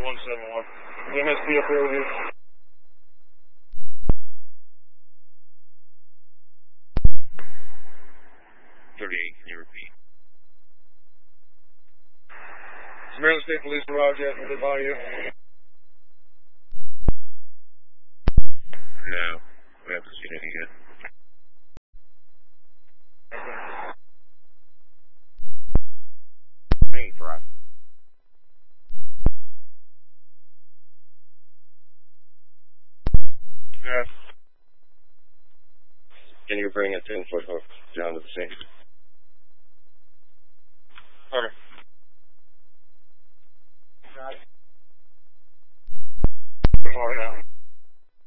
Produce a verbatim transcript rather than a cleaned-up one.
one seven one. The M S P up here with you. thirty-eight, can you repeat? Is Maryland State Police arrived yet? Did they bother you? No, we haven't seen any yet. twenty-eight for us. Yeah. Can you bring a ten foot hook down to the scene? Okay. All right now.